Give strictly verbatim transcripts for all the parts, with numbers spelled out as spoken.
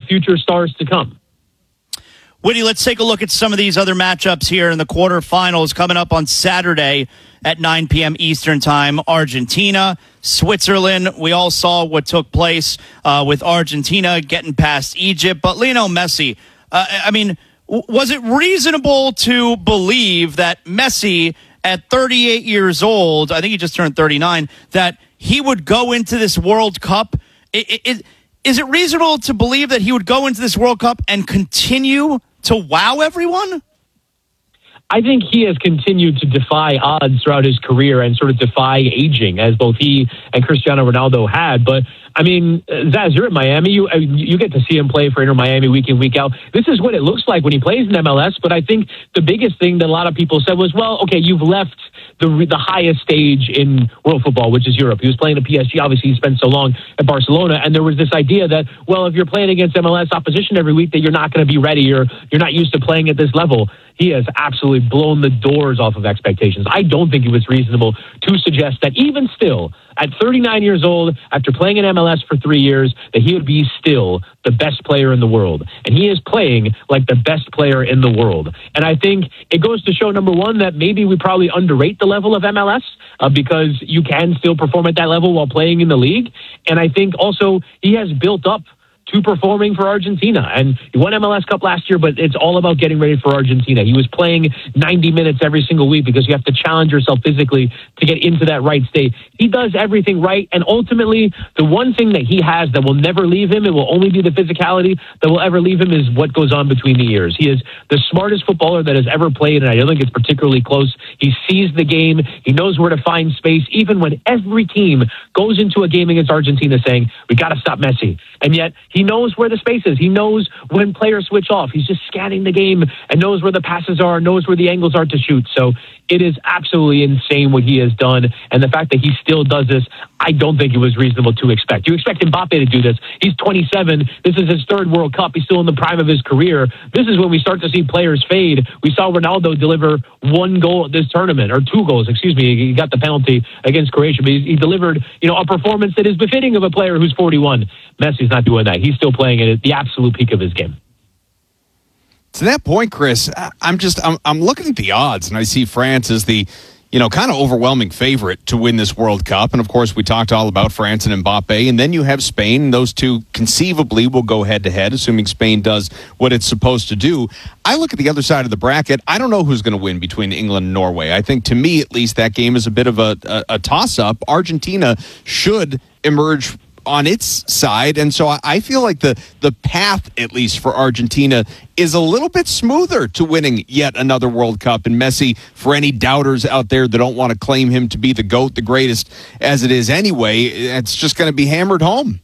future stars to come. Woody, let's take a look at some of these other matchups here in the quarterfinals coming up on Saturday at nine p.m. Eastern Time. Argentina, Switzerland. We all saw what took place uh, with Argentina getting past Egypt. But Lionel Messi, uh, I mean, w- was it reasonable to believe that Messi, at thirty-eight years old, I think he just turned thirty-nine, that he would go into this World Cup? It, it, is it reasonable to believe that he would go into this World Cup and continue to wow everyone? I think he has continued to defy odds throughout his career and sort of defy aging, as both he and Cristiano Ronaldo had. But I mean, Zaz, you're in Miami. You you get to see him play for Inter Miami week in, week out. This is what it looks like when he plays in M L S. But I think the biggest thing that a lot of people said was, well, okay, you've left the the highest stage in world football, which is Europe. He was playing at P S G. Obviously, he spent so long at Barcelona. And there was this idea that, well, if you're playing against M L S opposition every week, that you're not going to be ready or you're not used to playing at this level. He has absolutely blown the doors off of expectations. I don't think it was reasonable to suggest that even still, at thirty-nine years old, after playing in M L S for three years, that he would be still the best player in the world. And he is playing like the best player in the world. And I think it goes to show, number one, that maybe we probably underrate the level of M L S uh, because you can still perform at that level while playing in the league. And I think also he has built up to performing for Argentina. And he won M L S Cup last year, but it's all about getting ready for Argentina. He was playing ninety minutes every single week because you have to challenge yourself physically to get into that right state. He does everything right. And ultimately, the one thing that he has that will never leave him, it will only be the physicality that will ever leave him, is what goes on between the ears. He is the smartest footballer that has ever played, and I don't think it's particularly close. He sees the game. He knows where to find space, even when every team goes into a game against Argentina saying, we got to stop Messi. And yet, he knows where the space is. He knows when players switch off. He's just scanning the game and knows where the passes are, knows where the angles are to shoot. So it is absolutely insane what he has done. And the fact that he still does this, I don't think it was reasonable to expect. You expect Mbappe to do this. He's twenty-seven. This is his third World Cup. He's still in the prime of his career. This is when we start to see players fade. We saw Ronaldo deliver one goal at this tournament, or two goals, excuse me. He got the penalty against Croatia, but he, he delivered, you know, a performance that is befitting of a player who's forty-one. Messi's not doing that. He's still playing at the absolute peak of his game. To that point, Chris, I'm just I'm I'm looking at the odds, and I see France as the, you know, kind of overwhelming favorite to win this World Cup. And of course, we talked all about France and Mbappe, and then you have Spain. Those two conceivably will go head to head, assuming Spain does what it's supposed to do. I look at the other side of the bracket. I don't know who's going to win between England and Norway. I think, to me at least, that game is a bit of a, a, a toss-up. Argentina should emerge on its side, and so I feel like the the path, at least for Argentina, is a little bit smoother to winning yet another World Cup. And Messi, for any doubters out there that don't want to claim him to be the GOAT, the greatest as it is anyway, it's just going to be hammered home.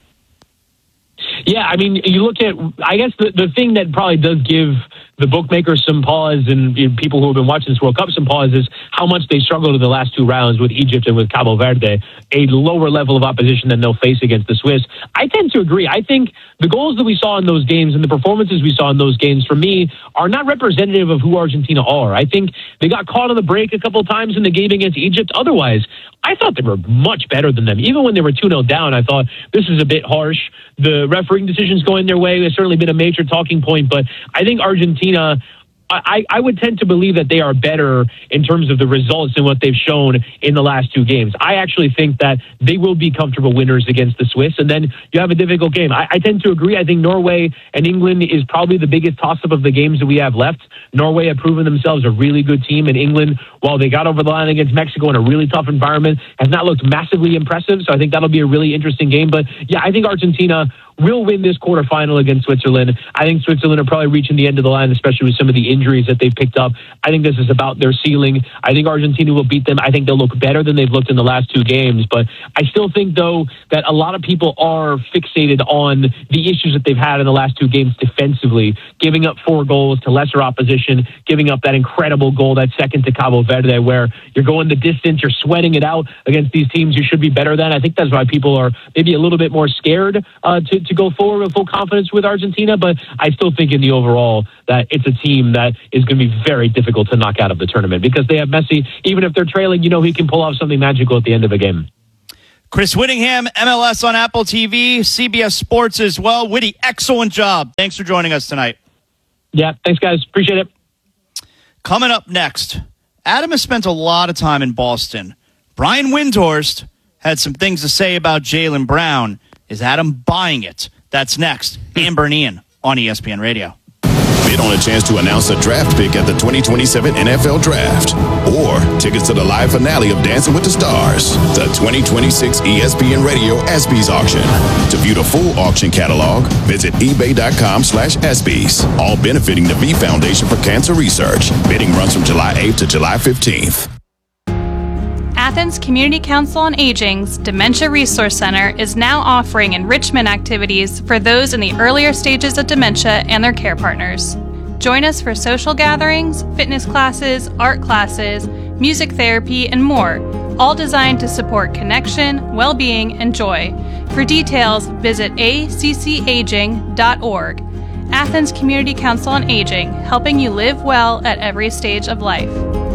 Yeah, I mean, you look at, I guess the, the thing that probably does give the bookmakers some pause, and you know, people who have been watching this World Cup some pause, is how much they struggled in the last two rounds with Egypt and with Cabo Verde, a lower level of opposition than they'll face against the Swiss. I tend to agree. I think the goals that we saw in those games and the performances we saw in those games, for me, are not representative of who Argentina are. I think they got caught on the break a couple of times in the game against Egypt. Otherwise, I thought they were much better than them. Even when they were two nil down, I thought this is a bit harsh. The refereeing decisions going their way has certainly been a major talking point, but I think Argentina, I, I would tend to believe that they are better in terms of the results than what they've shown in the last two games. I actually think that they will be comfortable winners against the Swiss, and then you have a difficult game. I, I tend to agree. I think Norway and England is probably the biggest toss-up of the games that we have left. Norway have proven themselves a really good team, and England, while they got over the line against Mexico in a really tough environment, has not looked massively impressive, so I think that'll be a really interesting game. But yeah, I think Argentina will win this quarterfinal against Switzerland. I think Switzerland are probably reaching the end of the line, especially with some of the injuries that they've picked up. I think this is about their ceiling. I think Argentina will beat them. I think they'll look better than they've looked in the last two games. But I still think, though, that a lot of people are fixated on the issues that they've had in the last two games defensively, giving up four goals to lesser opposition, giving up that incredible goal, that second to Cabo Verde, where you're going the distance, you're sweating it out against these teams you should be better than. I think that's why people are maybe a little bit more scared uh, to to go forward with full confidence with Argentina, but I still think in the overall that it's a team that is going to be very difficult to knock out of the tournament because they have Messi. Even if they're trailing, you know he can pull off something magical at the end of a game. Chris Whittingham, M L S on Apple T V, C B S Sports as well. Whitty, excellent job. Thanks for joining us tonight. Yeah, thanks, guys. Appreciate it. Coming up next, Adam has spent a lot of time in Boston. Brian Windhorst had some things to say about Jaylen Brown. Is Adam buying it? That's next. Amber and Ian on E S P N Radio. Bid on a chance to announce a draft pick at the twenty twenty-seven N F L Draft. Or tickets to the live finale of Dancing with the Stars. The twenty twenty-six E S P N Radio ESPYs auction. To view the full auction catalog, visit ebay.com slash ESPYs. All benefiting the V Foundation for Cancer Research. Bidding runs from July eighth to July fifteenth. Athens Community Council on Aging's Dementia Resource Center is now offering enrichment activities for those in the earlier stages of dementia and their care partners. Join us for social gatherings, fitness classes, art classes, music therapy, and more, all designed to support connection, well-being, and joy. For details, visit a c c aging dot org. Athens Community Council on Aging, helping you live well at every stage of life.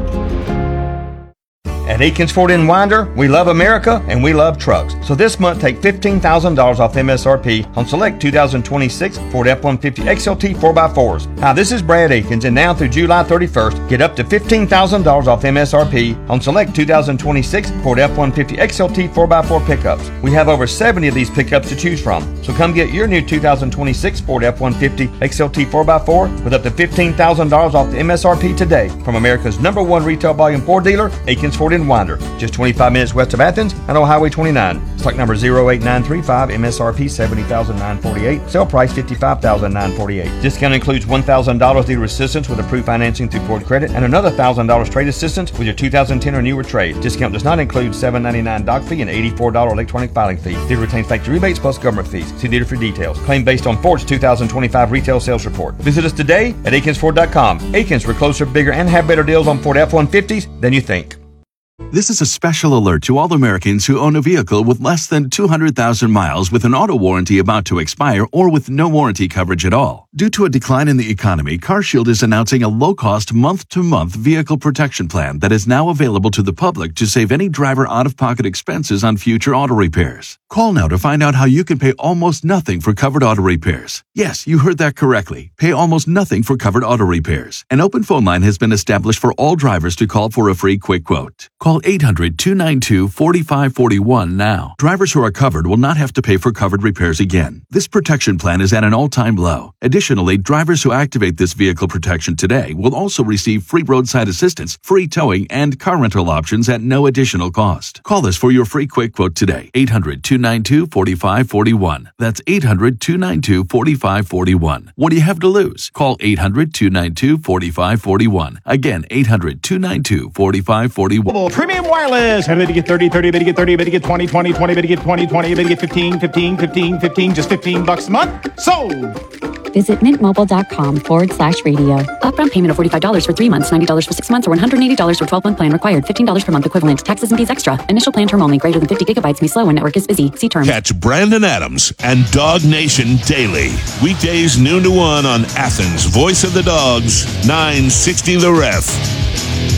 At Akins Ford in Winder, we love America and we love trucks. So this month, take fifteen thousand dollars off M S R P on select two thousand twenty-six Ford F one fifty X L T four by fours. Hi, this is Brad Akins, and now through July thirty-first, get up to fifteen thousand dollars off M S R P on select two thousand twenty-six Ford F one fifty X L T four by four pickups. We have over seventy of these pickups to choose from. So come get your new two thousand twenty-six Ford F one fifty X L T four by four with up to fifteen thousand dollars off the M S R P today from America's number one retail volume Ford dealer, Akins Ford in Winder. Just twenty-five minutes west of Athens and on Highway twenty-nine. Stock number zero eight nine three five, M S R P seventy thousand nine hundred forty-eight, sale price fifty-five thousand nine hundred forty-eight. Discount includes one thousand dollars dealer assistance with approved financing through Ford Credit and another one thousand dollars trade assistance with your two thousand ten or newer trade. Discount does not include seven dollars and ninety-nine cents doc fee and eighty-four dollars electronic filing fee. Dealer retains factory rebates plus government fees. See dealer for details. Claim based on Ford's two thousand twenty-five retail sales report. Visit us today at akins ford dot com. Akins, we're closer, bigger, and have better deals on Ford F one fifties than you think. This is a special alert to all Americans who own a vehicle with less than two hundred thousand miles with an auto warranty about to expire or with no warranty coverage at all. Due to a decline in the economy, CarShield is announcing a low-cost month-to-month vehicle protection plan that is now available to the public to save any driver out-of-pocket expenses on future auto repairs. Call now to find out how you can pay almost nothing for covered auto repairs. Yes, you heard that correctly. Pay almost nothing for covered auto repairs. An open phone line has been established for all drivers to call for a free quick quote. Call eight hundred, two nine two, four five four one now. Drivers who are covered will not have to pay for covered repairs again. This protection plan is at an all-time low. Additionally, drivers who activate this vehicle protection today will also receive free roadside assistance, free towing, and car rental options at no additional cost. Call us for your free quick quote today. eight hundred, two nine two, four five four one. That's eight hundred, two nine two, four five four one. What do you have to lose? Call eight hundred, two nine two, four five four one. Again, eight hundred, two nine two, four five four one. Premium Wireless. How did you get thirty, thirty, better get thirty, better get twenty, twenty, twenty, better get twenty, twenty, better get fifteen, fifteen, fifteen, fifteen, just fifteen bucks a month? Sold! Visit mintmobile.com forward slash radio. Upfront payment of forty-five dollars for three months, ninety dollars for six months, or one hundred eighty dollars for twelve-month plan required. fifteen dollars per month equivalent. Taxes and fees extra. Initial plan term only. Greater than fifty gigabytes may slow when network is busy. See terms. Catch Brandon Adams and Dog Nation daily. Weekdays noon to one on Athens' Voice of the Dogs, nine sixty The Ref.